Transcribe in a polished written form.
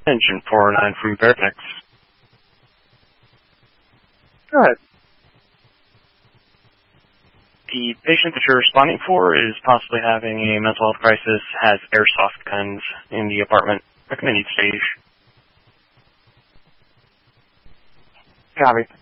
Engine 409 from Fairfax. Go ahead. The patient that you're responding for is possibly having a mental health crisis, has airsoft guns in the apartment. Recommended stage. Copy.